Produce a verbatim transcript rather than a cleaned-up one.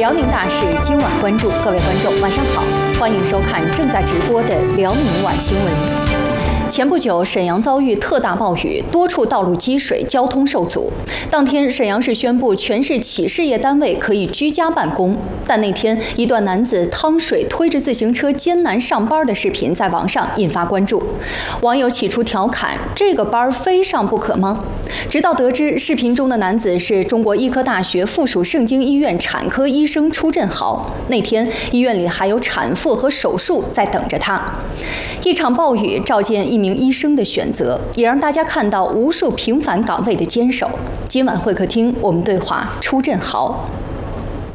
辽宁大事今晚关注，各位观众晚上好，欢迎收看正在直播的辽宁晚新闻。前不久，沈阳遭遇特大暴雨，多处道路积水，交通受阻。当天，沈阳市宣布全市企事业单位可以居家办公。但那天，一段男子趟水推着自行车艰难上班的视频在网上引发关注。网友起初调侃：“这个班非上不可吗？”直到得知视频中的男子是中国医科大学附属盛京医院产科医生初振豪。那天，医院里还有产妇和手术在等着他。一场暴雨照见一名医生的选择，也让大家看到无数平凡岗位的坚守。今晚会客厅，我们对话初振豪。